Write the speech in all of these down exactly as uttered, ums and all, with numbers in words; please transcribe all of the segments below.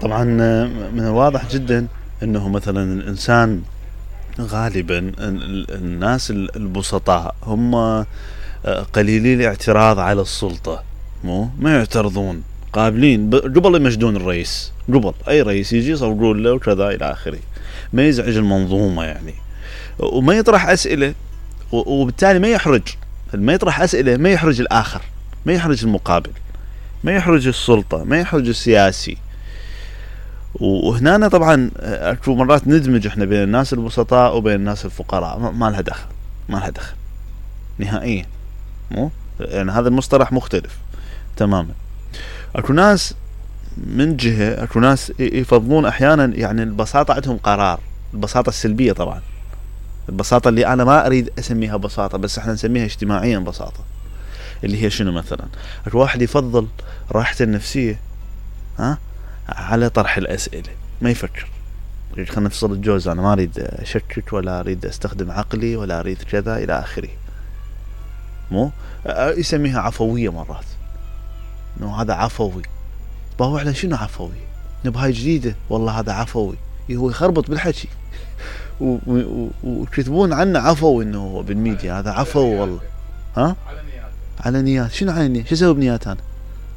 طبعا من الواضح جدا انه مثلا الانسان غالبا الناس البسطاء هم قليلي الاعتراض على السلطة، مو ما يعترضون، قابلين قبل يمجدون الرئيس، قبل اي رئيس يجي يصورون له وكذا الى اخره، ما يزعج المنظومة يعني، وما يطرح اسئلة، وبالتالي ما يحرج، ما يطرح اسئلة ما يحرج الاخر، ما يحرج المقابل، ما يحرج السلطة، ما يحرج السياسي. وهنا طبعا اكو مرات ندمج احنا بين الناس البسطاء وبين الناس الفقراء، ما لها دخل، ما لها دخل نهائيا، مو يعني هذا المصطلح مختلف تماما. اكو ناس من جهة، اكو ناس يفضلون احيانا يعني البساطة عندهم قرار، البساطة السلبية طبعا، البساطة اللي انا ما اريد اسميها بساطة بس احنا نسميها اجتماعيا بساطة، اللي هي شنو مثلا؟ اكو واحد يفضل راحته النفسية ها على طرح الاسئلة، ما يفكر، خلنا نفصل الجوز، انا ما اريد اشكك ولا اريد استخدم عقلي ولا اريد كذا الى اخره، مو يسميها عفوية مرات، انه هذا عفوي، باهو احنا شنو عفوي؟ نبهاي جديدة والله هذا عفوي، هو يخربط بالحكي وكتبون عنه عفوي، انه هو بالميديا هذا عفوي والله، ها على نيات، على نيات، شنو على نيات؟ شو اسوي بنيات انا؟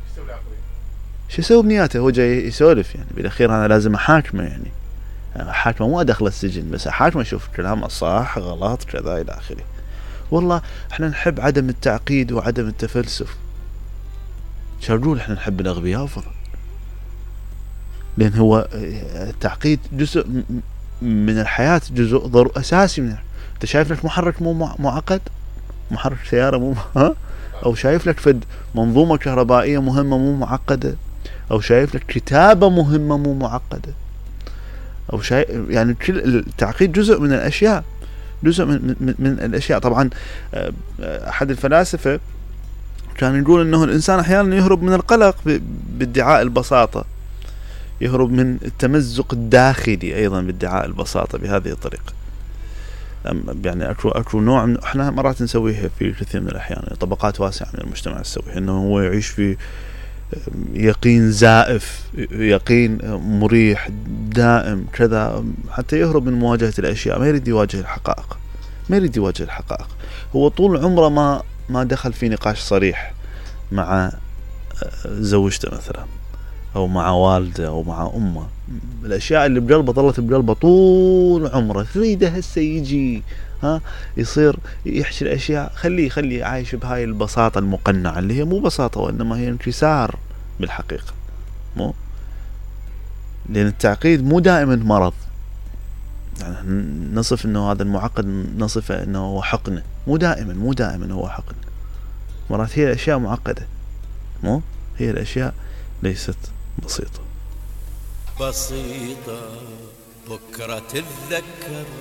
شو اسوي بنياته؟ هو جاي يسولف يعني، بالاخير انا لازم احاكمه يعني، احاكمه مو ادخل السجن بس احاكمه اشوف كلامه صح غلط كذا الى اخره. والله احنا نحب عدم التعقيد وعدم التفلسف، شرجول احنا نحب الاغبياء افضل، لان هو التعقيد جزء من الحياة، جزء ضروري اساسي من. انت شايف لك محرك مو معقد، محرك سيارة مو ها، او شايف لك فد منظومة كهربائية مهمة مو معقدة، او شايف لك كتابة مهمة مو معقدة، او شايف يعني كل التعقيد جزء من الاشياء، جزء من, من, من الاشياء. طبعا احد الفلاسفة كان يقول انه الانسان احيانا يهرب من القلق بادعاء البساطة، يهرب من التمزق الداخلي ايضا بادعاء البساطة بهذه الطريقة. يعني اكو اكو نوع من احنا مرات نسويها في كثير من الاحيان، طبقات واسعة من المجتمع تسويها، انه هو يعيش في يقين زائف، يقين مريح دائم كذا، حتى يهرب من مواجهة الاشياء، ما يريد يواجه الحقائق، ما يريد يواجه الحقائق. هو طول عمره ما ما دخل في نقاش صريح مع زوجته مثلا، او مع والده او مع امه، الاشياء اللي بقلبه ظلت بقلبه طول عمره، تريده هسه يجي ها يصير يحكي الاشياء، خليه خليه عايش بهاي البساطة المقنعة اللي هي مو بساطة وانما هي انكسار بالحقيقة، مو لان التعقيد مو دائما مرض، يعني نصف انه هذا المعقد نصفه انه هو حقنة، مو دائما مو دائما هو حقن، مرات هي الاشياء معقدة، مو هي الاشياء ليست بسيطة. بسيطة بكرة تتذكر